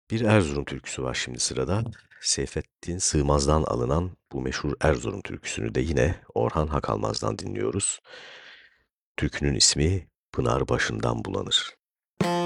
Bir Erzurum türküsü var şimdi sırada. Seyfettin Sığmaz'dan alınan bu meşhur Erzurum türküsünü de yine Orhan Hakalmaz'dan dinliyoruz. Türkünün ismi Pınar Başından Bulanır.